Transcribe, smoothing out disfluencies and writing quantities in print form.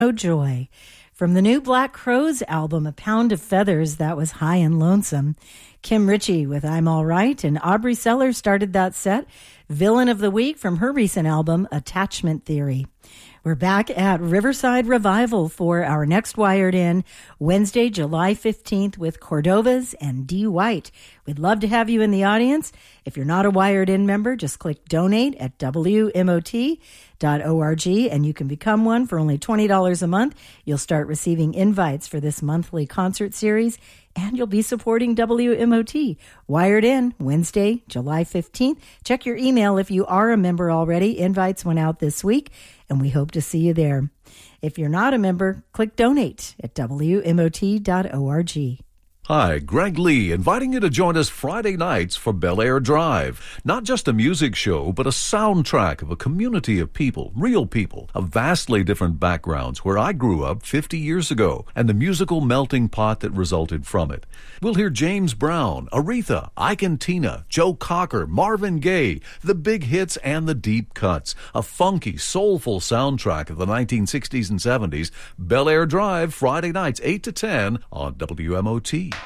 No Joy. From the new Black Crowes album, A Pound of Feathers, that was High and Lonesome. Kim Ritchie with I'm All Right, and Aubrey Sellers started that set. Villain of the Week from her recent album, Attachment Theory. We're back at Riverside Revival for our next Wired In, Wednesday, July 15th with Cordovas and D. White. We'd love to have you in the audience. If you're not a Wired In member, just click donate at WMOT.org and you can become one for only $20 a month. You'll start receiving invites for this monthly concert series and you'll be supporting WMOT. Wired In, Wednesday, July 15th. Check your email if you are a member already. Invites went out this week, and we hope to see you there. If you're not a member, click donate at WMOT.org. Hi, Greg Lee, inviting you to join us Friday nights for Bel Air Drive. Not just a music show, but a soundtrack of a community of people, real people, of vastly different backgrounds where I grew up 50 years ago, and the musical melting pot that resulted from it. We'll hear James Brown, Aretha, Ike and Tina, Joe Cocker, Marvin Gaye, the big hits and the deep cuts. A funky, soulful soundtrack of the 1960s and 70s. Bel Air Drive, Friday nights, 8 to 10 on WMOT.